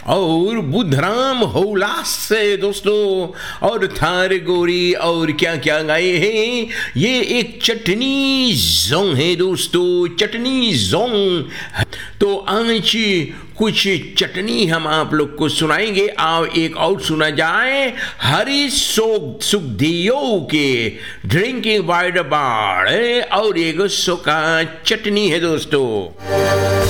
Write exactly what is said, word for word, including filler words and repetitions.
और बुधराम हौलास से दोस्तों, और थार गोरी और क्या क्या गाए हैं। ये एक चटनी जोंग है दोस्तों, चटनी जोंग। तो आज कुछ चटनी हम आप लोग को सुनाएंगे। आओ एक और सुना जाए, हरी सुखदियो के ड्रिंकिंग बाय द बार, और एक सो का चटनी है दोस्तों।